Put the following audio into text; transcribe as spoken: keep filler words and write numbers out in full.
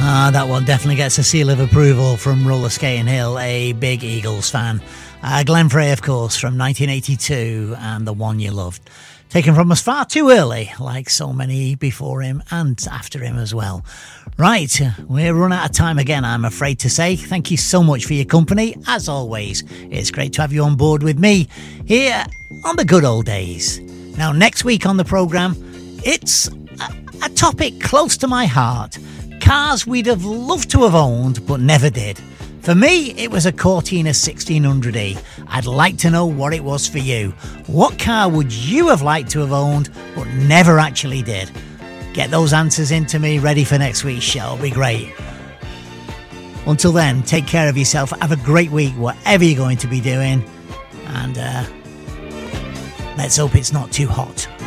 Ah, that one definitely gets a seal of approval from Roller Skating Hill, a big Eagles fan. Uh, Glenn Frey, of course, from nineteen eighty-two, and The One You Loved. Taken from us far too early, like so many before him and after him as well. Right, we're run out of time again, I'm afraid to say. Thank you so much for your company. As always, it's great to have you on board with me here on the good old days. Now, next week on the programme, it's a, a topic close to my heart. Cars we'd have loved to have owned, but never did. For me, it was a Cortina sixteen hundred E. I'd like to know what it was for you. What car would you have liked to have owned, but never actually did? Get those answers into me, ready for next week's show. It'll be great. Until then, take care of yourself. Have a great week, whatever you're going to be doing. And uh, let's hope it's not too hot.